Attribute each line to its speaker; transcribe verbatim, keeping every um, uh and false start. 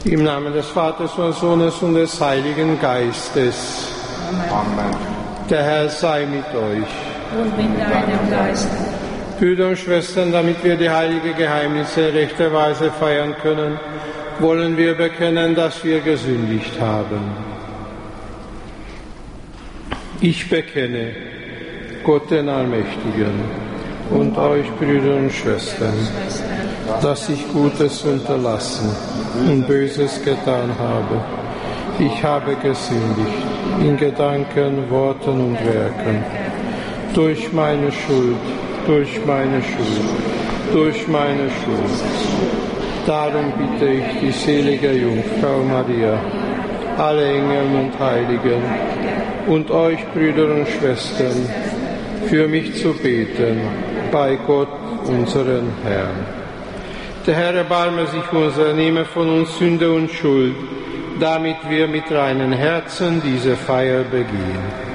Speaker 1: Im Namen des Vaters und des Sohnes und des Heiligen Geistes.
Speaker 2: Amen.
Speaker 1: Der Herr sei mit euch.
Speaker 3: Und mit deinem Geist.
Speaker 1: Brüder und Schwestern, damit wir die heiligen Geheimnisse rechterweise feiern können, wollen wir bekennen, dass wir gesündigt haben. Ich bekenne Gott den Allmächtigen und euch, Brüder und Schwestern, dass ich Gutes unterlassen und Böses getan habe. Ich habe gesündigt in Gedanken, Worten und Werken, durch meine Schuld, durch meine Schuld, durch meine Schuld. Darum bitte ich die selige Jungfrau Maria, alle Engel und Heiligen und euch, Brüder und Schwestern, für mich zu beten bei Gott, unseren Herrn. Der Herr erbarme sich unser, nehme von uns Sünde und Schuld, damit wir mit reinen Herzen diese Feier begehen.